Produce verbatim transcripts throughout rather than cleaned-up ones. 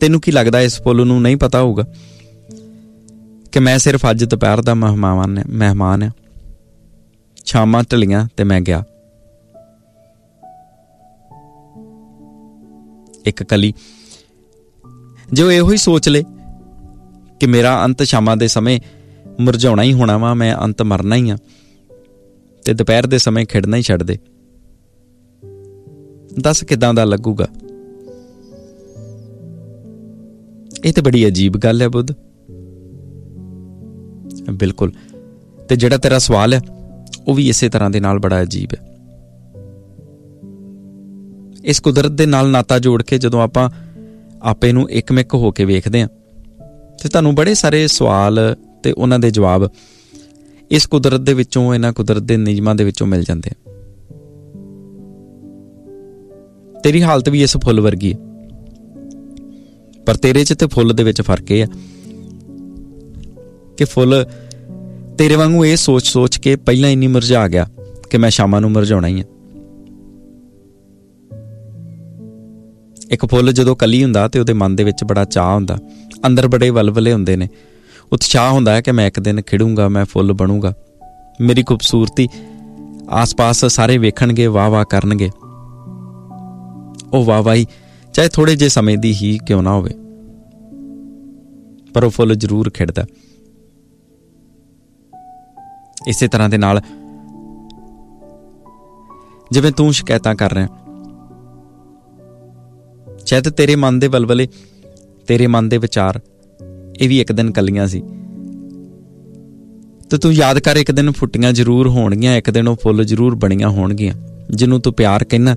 ਤੈਨੂੰ ਕੀ ਲੱਗਦਾ ਇਸ ਫੁੱਲ ਨੂੰ ਨਹੀਂ ਪਤਾ ਹੋਊਗਾ ਕਿ ਮੈਂ ਸਿਰਫ ਅੱਜ ਦੁਪਹਿਰ ਦਾ ਮਹਿਮਾਨ ਮਹਿਮਾਨ ਆ। ਸ਼ਾਮਾਂ ਢਲੀਆਂ ਤੇ ਮੈਂ ਗਿਆ। ਇੱਕ ਕਲੀ ਜੇ ਉਹ ਇਹੋ ਹੀ ਸੋਚ ਲੇ ਕਿ ਮੇਰਾ ਅੰਤ ਸ਼ਾਮਾਂ ਦੇ ਸਮੇਂ ਮੁਰਝਾਉਣਾ ਹੀ ਹੋਣਾ ਵਾ, ਮੈਂ ਅੰਤ ਮਰਨਾ ਹੀ ਆ, ਤੇ ਦੁਪਹਿਰ ਦੇ ਸਮੇਂ ਖਿੜਨਾ ਹੀ ਛੱਡ ਦੇ, ਦੱਸ ਕਿੱਦਾਂ ਦਾ ਲੱਗੂਗਾ? ਇਹ ਤਾਂ ਬੜੀ ਅਜੀਬ ਗੱਲ ਹੈ ਬੁੱਧ। ਬਿਲਕੁਲ। ਤੇ ਜਿਹੜਾ ਤੇਰਾ ਸਵਾਲ ਹੈ ਉਹ ਵੀ ਇਸੇ ਤਰ੍ਹਾਂ ਦੇ ਨਾਲ ਬੜਾ ਅਜੀਬ ਹੈ। ਇਸ ਕੁਦਰਤ ਦੇ ਨਾਲ ਨਾਤਾ ਜੋੜ ਕੇ ਜਦੋਂ ਆਪਾਂ ਆਪੇ ਨੂੰ ਇੱਕਮਿਕ ਹੋ ਕੇ ਵੇਖਦੇ ਹਾਂ ਤੇ ਤੁਹਾਨੂੰ ਬੜੇ ਸਾਰੇ ਸਵਾਲ ਤੇ ਉਹਨਾਂ ਦੇ ਜਵਾਬ ਇਸ ਕੁਦਰਤ ਦੇ ਵਿੱਚੋਂ, ਇਹਨਾਂ ਕੁਦਰਤ ਦੇ ਨਿਯਮਾਂ ਦੇ ਵਿੱਚੋਂ ਮਿਲ ਜਾਂਦੇ ਆ। ਤੇਰੀ ਹਾਲਤ ਵੀ ਇਸ ਫੁੱਲ ਵਰਗੀ ਹੈ, ਪਰ ਤੇਰੇ 'ਚ ਤੇ ਫੁੱਲ ਦੇ ਵਿੱਚ ਫਰਕ ਇਹ ਆ ਕਿ ਫੁੱਲ ਤੇਰੇ ਵਾਂਗੂ ਇਹ ਸੋਚ ਸੋਚ ਕੇ ਪਹਿਲਾਂ ਇੰਨੀ ਮੁਰਝਾ ਗਿਆ ਕਿ ਮੈਂ ਸ਼ਾਮਾਂ ਨੂੰ ਮੁਰਝਾਉਣਾ ਹੀ ਆ। ਇੱਕ ਫੁੱਲ ਜਦੋਂ ਕਲੀ ਹੁੰਦਾ ਤੇ ਉਹਦੇ ਮਨ ਦੇ ਵਿੱਚ ਬੜਾ ਚਾਅ ਹੁੰਦਾ, ਅੰਦਰ ਬੜੇ ਵਲਵਲੇ ਹੁੰਦੇ ਨੇ, ਉਤਸ਼ਾਹ ਹੁੰਦਾ ਹੈ ਕਿ ਮੈਂ ਇੱਕ ਦਿਨ ਖਿੜੂੰਗਾ, ਮੈਂ ਫੁੱਲ ਬਣੂੰਗਾ, ਮੇਰੀ ਖੂਬਸੂਰਤੀ ਆਸ ਪਾਸ ਸਾਰੇ ਵੇਖਣਗੇ, ਵਾਹ ਵਾਹ ਕਰਨਗੇ। ਉਹ ਵਾਹ ਵਾਹੀ ਚਾਹੇ ਥੋੜ੍ਹੇ ਜਿਹੇ ਸਮੇਂ ਦੀ ਹੀ ਕਿਉਂ ਨਾ ਹੋਵੇ, ਪਰ ਉਹ ਫੁੱਲ ਜ਼ਰੂਰ ਖਿੜਦਾ। ਇਸੇ ਤਰ੍ਹਾਂ ਦੇ ਨਾਲ ਜਿਵੇਂ ਤੂੰ ਸ਼ਿਕਾਇਤਾਂ ਕਰ ਰਿਹਾ, ਸ਼ਾਇਦ ਤੇਰੇ ਮਨ ਦੇ ਵਲਵਲੇ, ਤੇਰੇ ਮਨ ਦੇ ਵਿਚਾਰ ਇਹ ਵੀ ਇੱਕ ਦਿਨ ਕਲੀਆਂ ਸੀ, ਤੇ ਤੂੰ ਯਾਦ ਕਰ, ਇੱਕ ਦਿਨ ਫੁੱਟੀਆਂ ਜ਼ਰੂਰ ਹੋਣਗੀਆਂ, ਇੱਕ ਦਿਨ ਉਹ ਫੁੱਲ ਜ਼ਰੂਰ ਬਣੀਆਂ ਹੋਣਗੀਆਂ। ਜਿਹਨੂੰ ਤੂੰ ਪਿਆਰ ਕਹਿੰਦਾ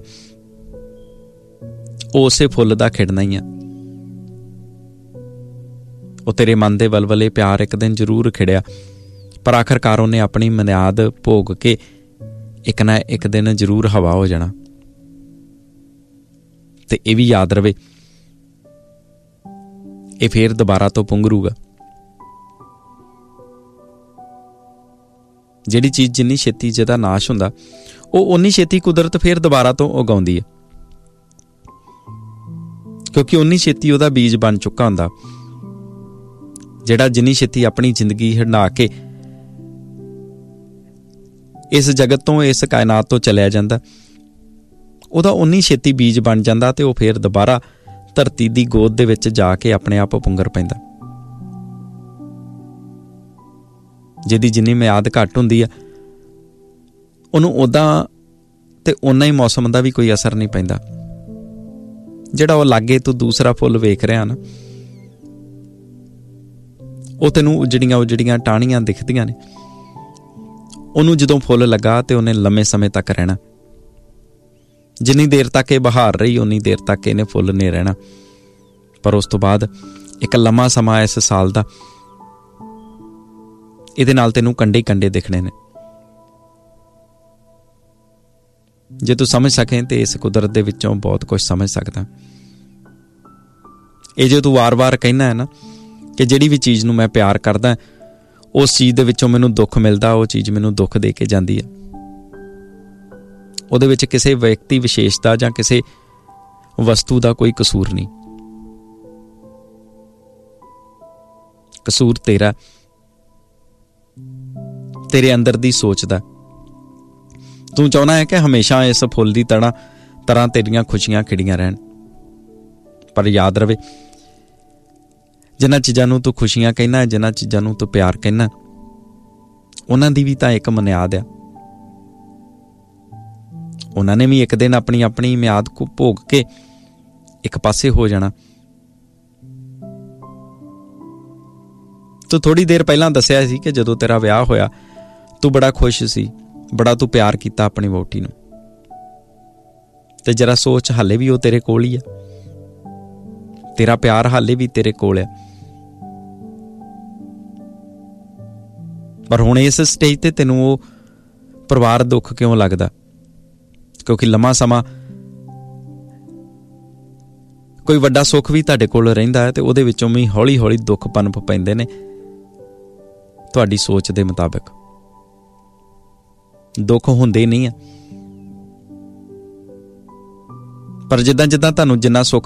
ਉਹ ਉਸੇ ਫੁੱਲ ਦਾ ਖਿੜਨਾ ਹੀ ਆ। ਉਹ ਤੇਰੇ ਮਨ ਦੇ ਵਲਵਲੇ ਪਿਆਰ ਇੱਕ ਦਿਨ ਜ਼ਰੂਰ ਖਿੜਿਆ, ਪਰ ਆਖਰਕਾਰ ਉਹਨੇ ਆਪਣੀ ਮਨਿਆਦ ਭੋਗ ਕੇ ਇੱਕ ਨਾ ਇੱਕ ਦਿਨ ਜ਼ਰੂਰ ਹਵਾ ਹੋ ਜਾਣਾ। ਤੇ ਇਹ ਵੀ ਯਾਦ ਰਵੇ, ਇਹ ਫੇਰ ਦੁਬਾਰਾ ਤੋਂ ਪੁੰਗਰੂਗਾ। ਜਿਹੜੀ ਚੀਜ਼ ਜਿੰਨੀ ਛੇਤੀ ਜਿਹਦਾ ਨਾਸ਼ ਹੁੰਦਾ, ਉਹ ਓਨੀ ਛੇਤੀ ਕੁਦਰਤ ਫੇਰ ਦੁਬਾਰਾ ਤੋਂ ਉਗਾਉਂਦੀ ਹੈ, ਕਿਉਂਕਿ ਓਨੀ ਛੇਤੀ ਉਹਦਾ ਬੀਜ ਬਣ ਚੁੱਕਾ ਹੁੰਦਾ। ਜਿਹੜਾ ਜਿੰਨੀ ਛੇਤੀ ਆਪਣੀ ਜ਼ਿੰਦਗੀ ਹੰਢਾ ਕੇ ਇਸ ਜਗਤ ਤੋਂ, ਇਸ ਕਾਇਨਾਤ ਤੋਂ ਚਲਿਆ ਜਾਂਦਾ, ਉਹਦਾ ਓਨੀ ਛੇਤੀ ਬੀਜ ਬਣ ਜਾਂਦਾ ਤੇ ਉਹ ਫੇਰ ਦੁਬਾਰਾ ਧਰਤੀ ਦੀ ਗੋਦ ਦੇ ਵਿੱਚ ਜਾ ਕੇ ਆਪਣੇ ਆਪ ਪੁੰਗਰ ਪੈਂਦਾ। ਜਿਹਦੀ ਜਿੰਨੀ ਮਿਆਦ ਘੱਟ ਹੁੰਦੀ ਆ, ਉਹਨੂੰ ਉੱਦਾਂ ਤੇ ਓਨਾ ਹੀ ਮੌਸਮ ਦਾ ਵੀ ਕੋਈ ਅਸਰ ਨਹੀਂ ਪੈਂਦਾ। ਜਿਹੜਾ ਉਹ ਲਾਗੇ ਤੂੰ ਦੂਸਰਾ ਫੁੱਲ ਵੇਖ ਰਿਹਾ ਨਾ, ਉਹ ਤੈਨੂੰ ਉਜੜੀਆਂ ਉਜੜੀਆਂ ਟਾਹਣੀਆਂ ਦਿਖਦੀਆਂ ਨੇ। ਉਹਨੂੰ ਜਦੋਂ ਫੁੱਲ ਲੱਗਾ ਤੇ ਉਹਨੇ ਲੰਮੇ ਸਮੇਂ ਤੱਕ ਰਹਿਣਾ। ਜਿੰਨੀ ਦੇਰ ਤੱਕ ਇਹ ਬਹਾਰ ਰਹੀ, ਉਨੀ ਦੇਰ ਤੱਕ ਇਹਨੇ ਫੁੱਲ ਨੇ ਰਹਿਣਾ। ਪਰ ਉਸ ਤੋਂ ਬਾਅਦ ਇੱਕ ਲੰਮਾ ਸਮਾਂ ਇਸ ਸਾਲ ਦਾ, ਇਹਦੇ ਨਾਲ ਤੈਨੂੰ ਕੰਡੇ ਕੰਡੇ ਦਿਖਣੇ ਨੇ। ਜੇ ਤੂੰ ਸਮਝ ਸਕੇ ਤੇ ਇਸ ਕੁਦਰਤ ਦੇ ਵਿੱਚੋਂ ਬਹੁਤ ਕੁਝ ਸਮਝ ਸਕਦਾ। ਇਹ ਜੇ ਤੂੰ ਵਾਰ-ਵਾਰ ਕਹਿਣਾ ਹੈ ਨਾ ਕਿ ਜਿਹੜੀ ਵੀ ਚੀਜ਼ ਨੂੰ ਮੈਂ ਪਿਆਰ ਕਰਦਾ, ਉਸ ਚੀਜ਼ ਦੇ ਵਿੱਚੋਂ ਮੈਨੂੰ ਦੁੱਖ ਮਿਲਦਾ, ਉਹ ਚੀਜ਼ ਮੈਨੂੰ ਦੁੱਖ ਦੇ ਕੇ ਜਾਂਦੀ ਹੈ। ਉਹਦੇ ਵਿੱਚ ਕਿਸੇ ਵਿਅਕਤੀ ਵਿਸ਼ੇਸ਼ ਦਾ ਜਾਂ ਕਿਸੇ ਵਸਤੂ ਦਾ ਕੋਈ ਕਸੂਰ ਨਹੀਂ। ਕਸੂਰ ਤੇਰਾ, ਤੇਰੇ ਅੰਦਰ ਦੀ ਸੋਚ ਦਾ। ਤੂੰ ਚਾਹੁੰਦਾ ਹੈ ਕਿ ਹਮੇਸ਼ਾ ਇਸ ਫੁੱਲ ਦੀ ਤਰ੍ਹਾਂ ਤਰ੍ਹਾਂ ਤੇਰੀਆਂ ਖੁਸ਼ੀਆਂ ਖਿੜੀਆਂ ਰਹਿਣ, ਪਰ ਯਾਦ ਰਵੇ, ਜਿਨ੍ਹਾਂ ਚੀਜ਼ਾਂ ਨੂੰ ਤੂੰ ਖੁਸ਼ੀਆਂ ਕਹਿੰਦਾ, ਜਿਨ੍ਹਾਂ ਚੀਜ਼ਾਂ ਨੂੰ ਤੂੰ ਪਿਆਰ ਕਹਿੰਦਾ, ਉਹਨਾਂ ਦੀ ਵੀ ਤਾਂ ਇੱਕ ਮਿਆਦ ਆ। ਉਹਨਾਂ ਨੇ ਵੀ ਇੱਕ ਦਿਨ ਆਪਣੀ ਆਪਣੀ ਮਿਆਦ ਕੋ ਭੋਗ ਕੇ ਇੱਕ ਪਾਸੇ ਹੋ ਜਾਣਾ। ਤੂੰ ਥੋੜ੍ਹੀ ਦੇਰ ਪਹਿਲਾਂ ਦੱਸਿਆ ਸੀ ਕਿ ਜਦੋਂ ਤੇਰਾ ਵਿਆਹ ਹੋਇਆ ਤੂੰ ਬੜਾ ਖੁਸ਼ ਸੀ, ਬੜਾ ਤੂੰ ਪਿਆਰ ਕੀਤਾ ਆਪਣੀ ਵਹੁਟੀ ਨੂੰ, ਤੇ ਜਰਾ ਸੋਚ, ਹਾਲੇ ਵੀ ਉਹ ਤੇਰੇ ਕੋਲ ਹੀ ਆ, ਤੇਰਾ ਪਿਆਰ ਹਾਲੇ ਵੀ ਤੇਰੇ ਕੋਲ ਆ। ਪਰ ਹੁਣ ਇਸ ਸਟੇਜ ਤੇ ਤੈਨੂੰ ਉਹ ਪਰਿਵਾਰ ਦੁੱਖ ਕਿਉਂ ਲੱਗਦਾ? ਕਿਉਂਕਿ ਲੰਮਾ ਸਮਾਂ ਕੋਈ ਵੱਡਾ ਸੁੱਖ ਵੀ ਤੁਹਾਡੇ ਕੋਲ ਰਹਿੰਦਾ ਹੈ ਤੇ ਉਹਦੇ ਵਿੱਚੋਂ ਵੀ ਹੌਲੀ ਹੌਲੀ ਦੁੱਖ ਪਨਪ ਪੈਂਦੇ ਨੇ ਤੁਹਾਡੀ ਸੋਚ ਦੇ ਮੁਤਾਬਕ। ਦੁੱਖ ਹੁੰਦੇ ਨਹੀਂ ਆ, ਪਰ ਜਿੱਦਾਂ ਜਿੱਦਾਂ ਤੁਹਾਨੂੰ ਜਿੰਨਾ ਸੁੱਖ